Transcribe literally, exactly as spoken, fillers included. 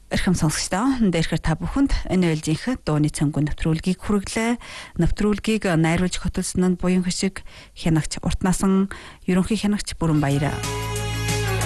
Эрхэм сонсогчдоо, дээрхээр та бүхэнд энэ ээлжийнх дууны цангүй нэвтрүүлгийг хүргэлээ. Нэвтрүүлгийг найруулж хөтөлсөн нь буян хишиг хянагч урт насан ерөнхий хянагч Бүрэн Баяр.